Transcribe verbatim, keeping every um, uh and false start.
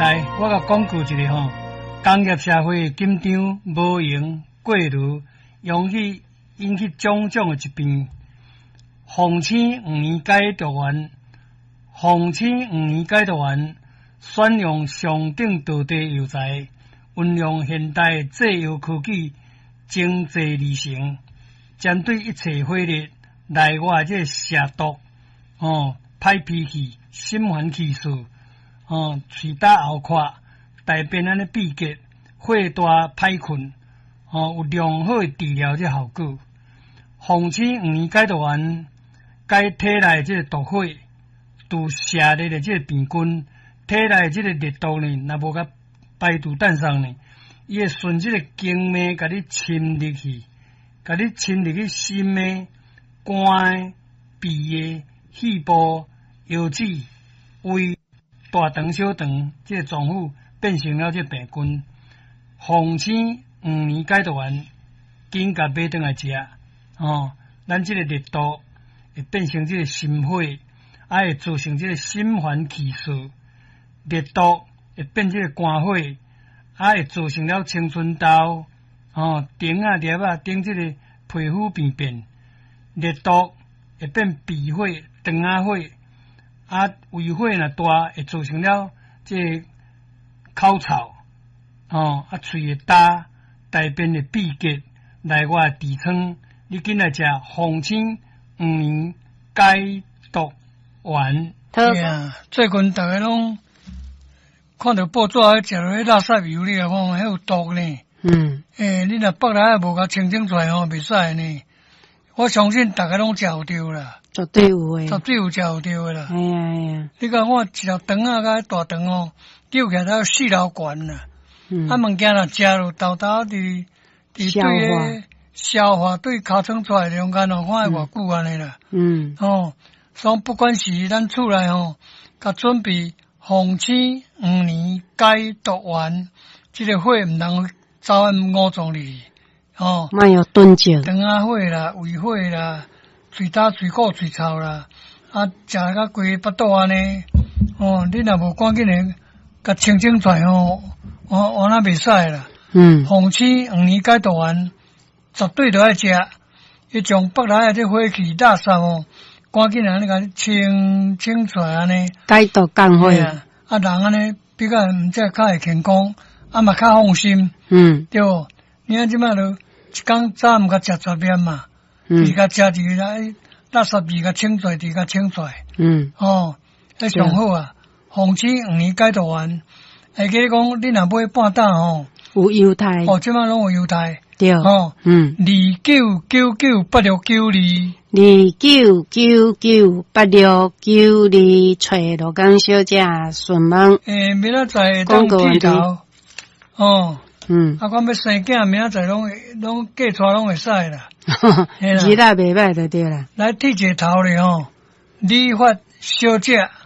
来，我甲讲句一个吼，工业社会紧张无闲过炉，容易引起种种的疾病。phòng青五年解毒丸，phòng青五年解毒丸选用上等道地药材，运用现代制药科技，精制而成，针对一切火热、内外这蛇毒、哦、歹脾气、心烦气躁、哦、喙打喉壳、大便安尼闭结、火大歹困，哦，有良好的治疗这效果。phòng青五年解毒丸解体内这个毒火，除射热的这个病菌，体内这个热毒呢，若无甲排除诞生呢，伊会顺这个经脉甲你侵入去，甲你侵入去心的、肝的、鼻的、肺部、腰子、胃、大肠、小肠，这个脏腑变成了这病菌。phòng青五年解毒丸，紧甲买转来食，哦，咱这个热毒会变成这个心火，啊会造成这个心烦气躁，热毒会变这个肝火，啊会造成了青春痘，哦，顶啊、裂啊、顶这个皮肤病变，热毒会变鼻火、肠仔火，啊胃火若大，会造成了这个口臭，哦，啊喙会焦，大便会闭结，内外痔疮，你紧来食phòng青五年解毒丸。 对啊，最近大家拢看到报纸喺食落迄垃圾油，你来看，迄有毒呢。嗯。诶、欸，你若北来无甲清清出来吼，袂使呢。我相信大家拢食有着啦。 绝对有诶。 绝对有食有着诶啦。 哎呀哎呀！ 你讲我一条肠啊，甲大肠哦，丢起来都四楼悬啦。嗯。啊，物件若食落豆豆伫伫对个消化对尻川出来中间哦，看偌久安尼啦。嗯。哦，所以不管是咱厝内吼，甲准备phòng青五年解毒丸，即、這個火毋通走喺五脏里。哦， 莫要炖酒， 肠仔火啦、胃火啦、喙焦、喙鼓、喙臭啦，啊，食甲规巴肚安尼，哦，你若无赶紧诶，甲清清出来吼，我我那袂使啦。嗯，phòng青五年解毒丸绝对着爱食，伊将北来诶这火气垃圾哦，赶紧安尼甲清清出来安尼。 解毒降火啊，啊人安尼比较毋则较会健康，啊嘛较放心。嗯，对。你看即摆都。一工早暗甲食十粒嘛，伊甲食伫来垃圾味甲清出来，伫甲清出来。嗯，哦，迄上好啊。phòng青五年解毒丸，会记讲你若买半担吼， 有犹太。 哦，即摆拢有犹太。 对。 哦，嗯，二九九九八六九二， 二九九九八六九二，找罗江小姐询问。 诶，明仔载当剃头。哦。嗯，啊，我要生囝，明仔载拢会拢嫁出拢会使啦。 日仔袂歹就对啦。 来剃一个头咧吼，理发小姐